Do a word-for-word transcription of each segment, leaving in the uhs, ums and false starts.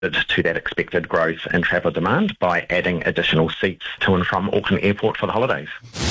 to that expected growth in travel demand by adding additional seats to and from Auckland Airport for the holidays.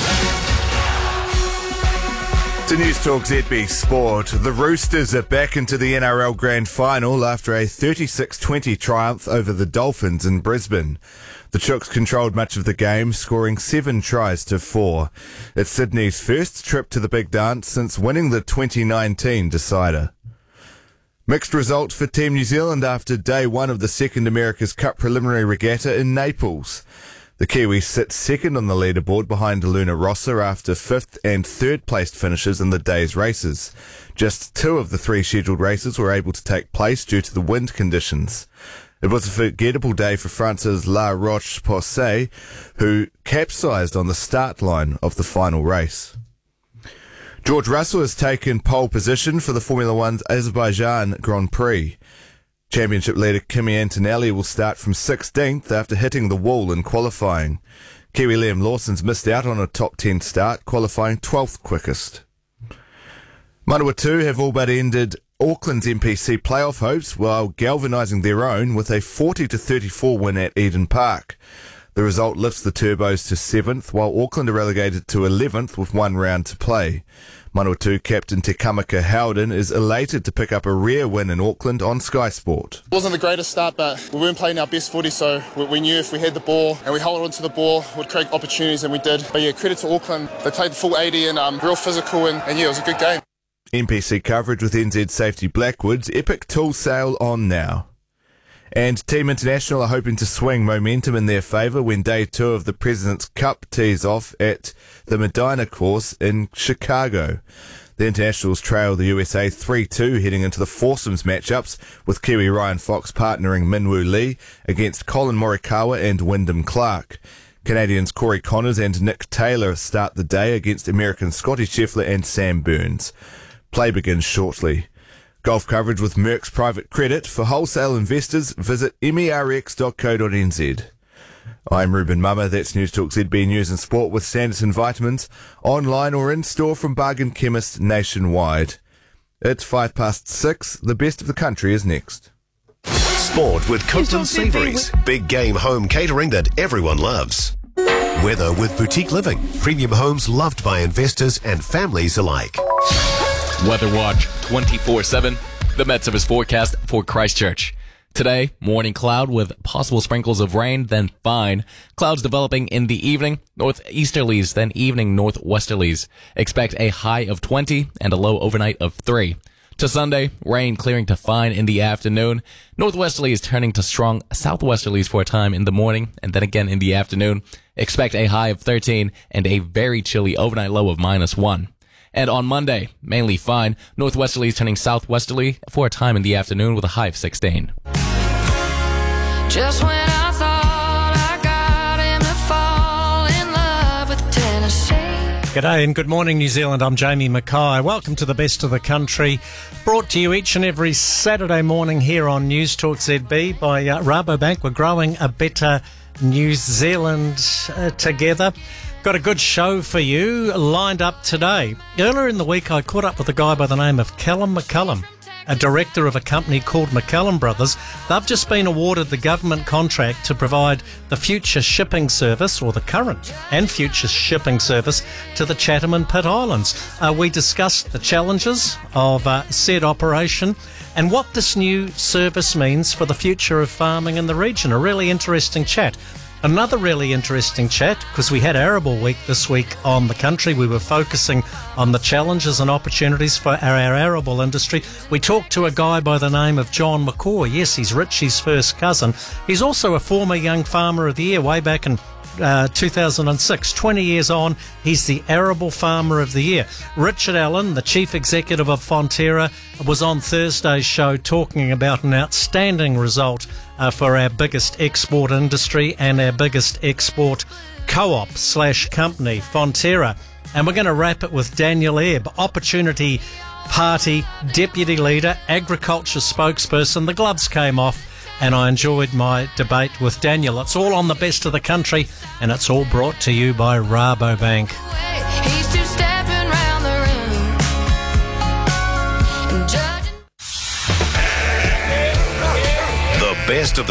To News Talk Z B Sport, the Roosters are back into the N R L Grand Final after a thirty-six twenty triumph over the Dolphins in Brisbane. The Chooks controlled much of the game, scoring seven tries to four. It's Sydney's first trip to the big dance since winning the twenty nineteen decider. Mixed results for Team New Zealand after day one of the Second America's Cup preliminary regatta in Naples. The Kiwis sit second on the leaderboard behind Luna Rossa after fifth and third placed finishes in the day's races. Just two of the three scheduled races were able to take place due to the wind conditions. It was a forgettable day for France's La Roche-Posay, who capsized on the start line of the final race. George Russell has taken pole position for the Formula One's Azerbaijan Grand Prix. Championship leader Kimi Antonelli will start from sixteenth after hitting the wall in qualifying. Kiwi Liam Lawson's missed out on a top ten start, qualifying twelfth quickest. Manawatu have all but ended Auckland's N P C playoff hopes while galvanising their own with a forty to thirty-four win at Eden Park. The result lifts the Turbos to seventh, while Auckland are relegated to eleventh with one round to play. Manawatu captain Te Kamaka Howden is elated to pick up a rare win in Auckland on Sky Sport. It wasn't the greatest start, but we weren't playing our best footy, so we knew if we had the ball and we held on to the ball, we'd create opportunities, and we did. But yeah, credit to Auckland. They played the full eighty and um, real physical, and, and yeah, it was a good game. N P C coverage with N Z Safety Blackwood's Epic Tool Sale on now. And Team International are hoping to swing momentum in their favour when day two of the President's Cup tees off at the Medina course in Chicago. The Internationals trail the U S A three two heading into the foursomes matchups, with Kiwi Ryan Fox partnering Minwoo Lee against Colin Morikawa and Wyndham Clark. Canadians Corey Connors and Nick Taylor start the day against American Scotty Scheffler and Sam Burns. Play begins shortly. Golf coverage with Merck's Private Credit. For wholesale investors, visit merx dot co dot n z. I'm Ruben Mummer. That's News Talk Z B News and Sport with Sanderson Vitamins, online or in store from bargain chemists nationwide. It's five past six. The best of the country is next. Sport with Compton Savouries. Big game home catering that everyone loves. Weather with Boutique Living. Premium homes loved by investors and families alike. Weather Watch twenty-four seven. The Met Service forecast for Christchurch. Today, morning cloud with possible sprinkles of rain, then fine. Clouds developing in the evening, northeasterlies, then evening northwesterlies. Expect a high of twenty and a low overnight of three. To Sunday, rain clearing to fine in the afternoon. Northwesterlies turning to strong southwesterlies for a time in the morning and then again in the afternoon. Expect a high of thirteen and a very chilly overnight low of minus one. And on Monday, mainly fine, northwesterlies turning southwesterly for a time in the afternoon with a high of sixteen. Just when I thought I got him to fall in love with Tennessee. G'day and good morning, New Zealand. I'm Jamie Mackay. Welcome to the best of the country, brought to you each and every Saturday morning here on News Talk Z B by uh, Rabobank. We're growing a better New Zealand uh, together. Got a good show for you lined up today. Earlier in the week, I caught up with a guy by the name of Callum McCallum, a director of a company called McCallum Brothers. They've just been awarded the government contract to provide the future shipping service, or the current and future shipping service, to the Chatham and Pitt Islands. Uh, we discussed the challenges of uh, said operation and what this new service means for the future of farming in the region. A really interesting chat. Another really interesting chat, because we had Arable Week this week on the country. We were focusing on the challenges and opportunities for our, our arable industry. We talked to a guy by the name of John McCaw. Yes, he's Richie's first cousin. He's also a former Young Farmer of the Year way back in Uh, two thousand six. twenty years on, he's the Arable Farmer of the Year. Richard Allen, the Chief Executive of Fonterra, was on Thursday's show talking about an outstanding result uh, for our biggest export industry and our biggest export co-op slash company, Fonterra. And we're going to wrap it with Daniel Ebb, Opportunity Party Deputy Leader, Agriculture Spokesperson. The gloves came off, and I enjoyed my debate with Daniel. It's all on the best of the country, and it's all brought to you by Rabobank. He's two-stepping round the room and judging. The best best of